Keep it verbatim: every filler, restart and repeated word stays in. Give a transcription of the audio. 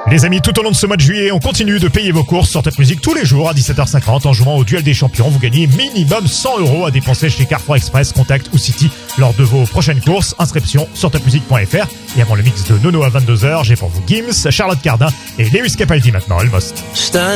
Les amis, tout au long de ce mois de juillet, on continue de payer vos courses sur Top Music tous les jours à dix-sept heures cinquante en jouant au Duel des Champions. Vous gagnez minimum cent euros à dépenser chez Carrefour Express, Contact ou City lors de vos prochaines courses. Inscription sur top music point f r. Et avant le mix de Nono à vingt-deux heures, j'ai pour vous Gims, Charlotte Cardin et Lewis Capaldi maintenant, Almost.